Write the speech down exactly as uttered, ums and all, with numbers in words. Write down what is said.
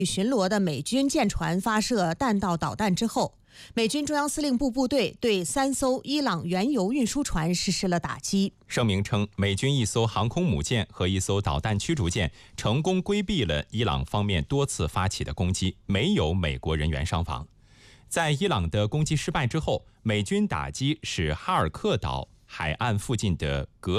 巡逻的美军舰船发射弹道导弹之后，美军中央司令部部队对三艘伊朗原油运输船实施了打击。 声明称，美军一艘航空母舰和一艘导弹驱逐舰成功规避了伊朗方面多次发起的攻击，没有美国人员伤亡。在伊朗的攻击失败之后，美军打击使哈尔克岛海岸附近的格